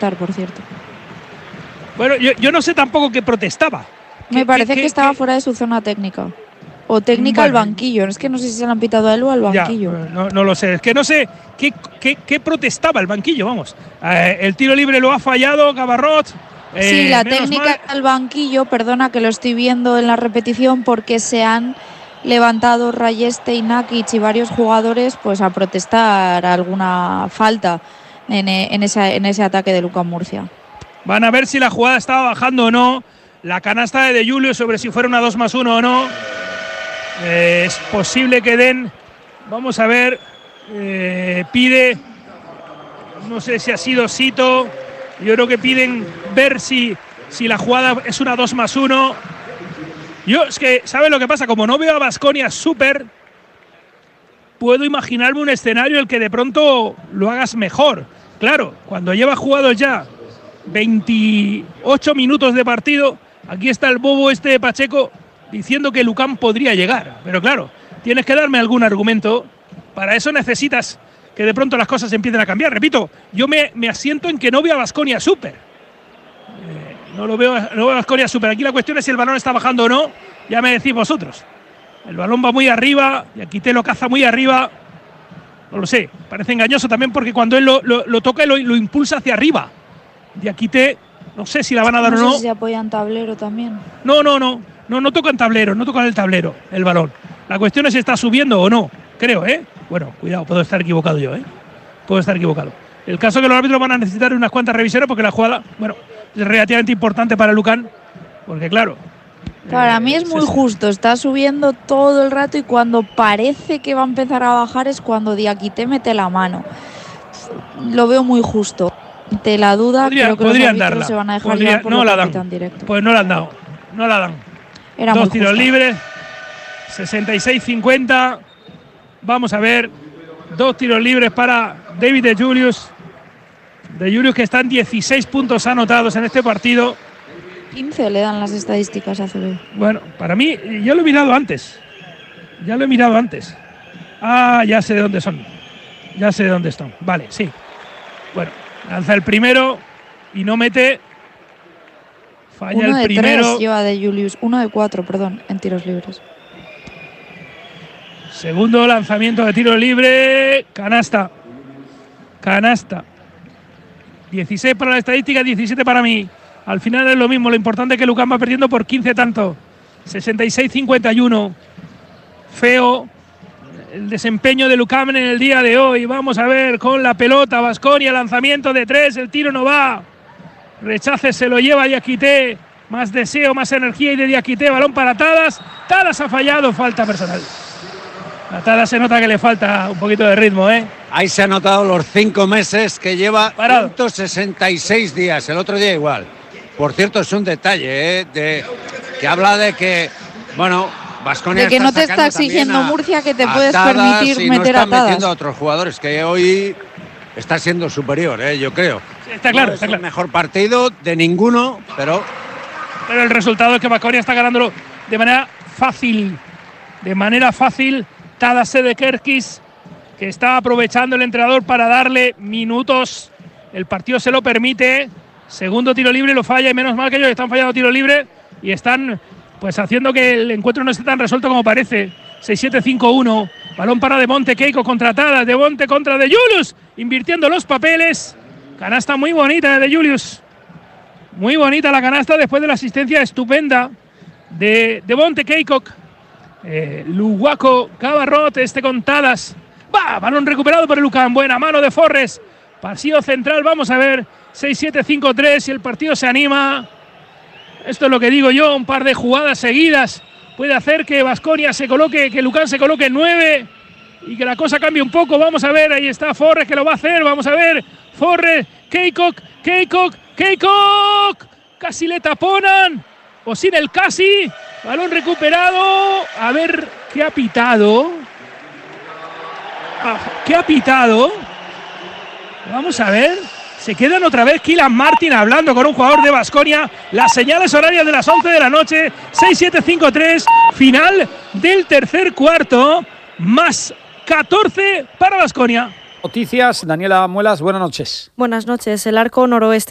protestar, por cierto. Bueno, yo no sé tampoco qué protestaba. Me parece que estaba fuera de su zona técnica. O técnica al banquillo. Es que no sé si se le han pitado a él o al banquillo. Ya, no lo sé. Es que no sé qué protestaba el banquillo, vamos. El tiro libre lo ha fallado Gavarrot. Sí, la técnica al banquillo, perdona que lo estoy viendo en la repetición, porque se han levantado Rayeste y Nakic y varios jugadores pues a protestar alguna falta en ese ataque de Lucas Murcia. Van a ver si la jugada estaba bajando o no. La canasta de Julius sobre si fuera una 2+1 o no. Es posible que den. Vamos a ver. Pide. No sé si ha sido Sito. Yo creo que piden ver si la jugada es una 2+1. Yo es que, ¿sabes lo que pasa? Como no veo a Baskonia súper, puedo imaginarme un escenario en el que de pronto lo hagas mejor. Claro, cuando lleva jugado ya 28 minutos de partido, aquí está el bobo de Pacheco diciendo que Lucán podría llegar. Pero claro, tienes que darme algún argumento. Para eso necesitas que de pronto las cosas empiecen a cambiar. Repito, yo me asiento en que no veo a Baskonia súper. No veo a Baskonia súper. Aquí la cuestión es si el balón está bajando o no. Ya me decís vosotros. El balón va muy arriba y aquí te lo caza muy arriba. No lo sé. Parece engañoso también porque cuando él lo toca lo impulsa hacia arriba. Y aquí no sé si la van a dar o no. No sé si se apoya en tablero también. No tocan tablero, no tocan el tablero, el balón. La cuestión es si está subiendo o no. Creo, Bueno, cuidado, puedo estar equivocado yo, Puedo estar equivocado. El caso es que los árbitros van a necesitar unas cuantas revisiones porque la jugada, bueno, es relativamente importante para Lucán. Porque claro. Para mí es muy justo, está subiendo todo el rato y cuando parece que va a empezar a bajar es cuando Diakité mete la mano. Lo veo muy justo. Ante la duda, creo que los árbitros se van a dejar llevar por lo que pitan directo. Pues no la han dado, no la dan. Era Dos muy tiros justo. libres, 66-50. Vamos a ver, 2 tiros libres para David de Julius. De Julius que están 16 puntos anotados en este partido. 15 le dan las estadísticas a CB. Bueno, para mí, ya lo he mirado antes. Ya sé de dónde son. Ya sé de dónde están. Vale, sí. Bueno, lanza el primero y no mete. Falla el primero. 1 de 3 lleva de Julius. 1 de 4, perdón, en tiros libres. Segundo lanzamiento de tiro libre. Canasta. 16 para la estadística, 17 para mí. Al final es lo mismo. Lo importante es que Lucán va perdiendo por 15 tantos. 66-51. Feo el desempeño de Lucán en el día de hoy. Vamos a ver con la pelota. Baskonia, lanzamiento de 3. El tiro no va. Rechace se lo lleva Diakité. Más deseo, más energía y de Diakité. Balón para Tadas. Tadas ha fallado. Falta personal. A Tadas se nota que le falta un poquito de ritmo, Ahí se ha notado los 5 meses que lleva. Parado. 166 días. El otro día igual. Por cierto, es un detalle, que habla de que, bueno, Baskonia de que no te está exigiendo Murcia que te puedes Tadas permitir y meter no a está Tadas. metiendo a otros jugadores, que hoy está siendo superior, yo creo. Sí, está claro, no está es claro. el mejor partido de ninguno, pero el resultado es que Baskonia está ganándolo de manera fácil. Tadas de Kerkis, que está aprovechando el entrenador para darle minutos. El partido se lo permite. Segundo tiro libre, lo falla y menos mal que ellos están fallando tiro libre y están pues haciendo que el encuentro no esté tan resuelto como parece. 6-7-5-1. Balón para Devonte Keiko contra Tadas. Devonte contra de Julius. Invirtiendo los papeles. Canasta muy bonita de Julius. Muy bonita la canasta después de la asistencia estupenda de Devonte Keiko. Luwaco Gavarrot, con Tadas. Va, balón recuperado por el Lucán. Buena mano de Forres. Pasillo central, vamos a ver. 6-7-5-3 y el partido se anima. Esto es lo que digo yo, un par de jugadas seguidas puede hacer que Baskonia se coloque, que Lucán se coloque en 9 y que la cosa cambie un poco. Vamos a ver, ahí está Forres que lo va a hacer. Vamos a ver, Forres, Keikok. Casi le taponan. O sin el casi. Balón recuperado. A ver qué ha pitado. Vamos a ver. Se quedan otra vez Kylian Martin hablando con un jugador de Baskonia. Las señales horarias de las 11 de la noche. 6-7-5-3. Final del tercer cuarto. Más 14 para Baskonia. Noticias, Daniela Muelas, buenas noches. Buenas noches. El arco noroeste